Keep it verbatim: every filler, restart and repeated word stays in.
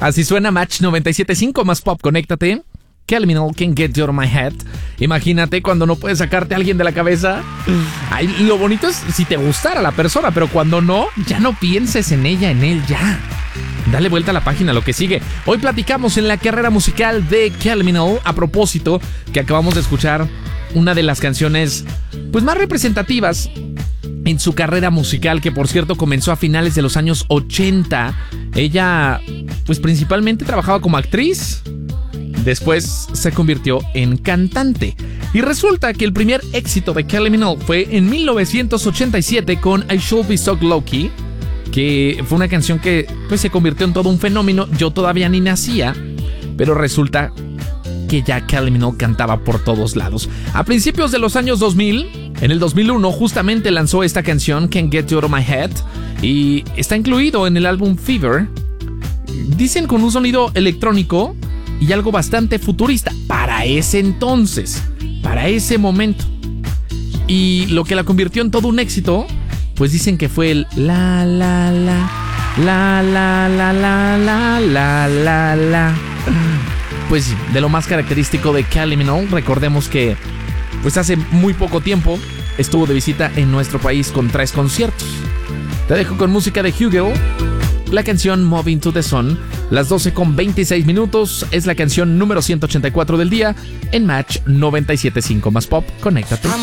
Así suena Match noventa y siete punto cinco más pop, conéctate. Kelminal, Can't Get You Out of My Head. Imagínate cuando no puedes sacarte a alguien de la cabeza. Ay, lo bonito es si te gustara la persona, pero cuando no, ya no pienses en ella, en él, ya. Dale vuelta a la página, lo que sigue. Hoy platicamos en la carrera musical de Kelminal. A propósito, que acabamos de escuchar una de las canciones pues más representativas en su carrera musical, que por cierto comenzó a finales de los años ochenta. Ella pues principalmente trabajaba como actriz. Después se convirtió en cantante. Y resulta que el primer éxito de Kylie Minogue fue en mil novecientos ochenta y siete con I Should Be So Lucky, que fue una canción que pues se convirtió en todo un fenómeno. Yo todavía ni nacía, pero resulta que ya Kylie Minogue cantaba por todos lados. A principios de los años dos mil, en el dos mil uno, justamente lanzó esta canción, Can't Get You Out of My Head, y está incluido en el álbum Fever. Dicen con un sonido electrónico y algo bastante futurista para ese entonces, para ese momento. Y lo que la convirtió en todo un éxito, pues dicen que fue el la la la la la la la la la la la. Pues de lo más característico de Kylie Minogue. Recordemos que pues hace muy poco tiempo estuvo de visita en nuestro país con tres conciertos. Te dejo con música de Hugo, la canción Moving to the Sun. Las doce con veintiséis minutos, es la canción número ciento ochenta y cuatro del día en Match noventa y siete punto cinco más pop. Conéctate.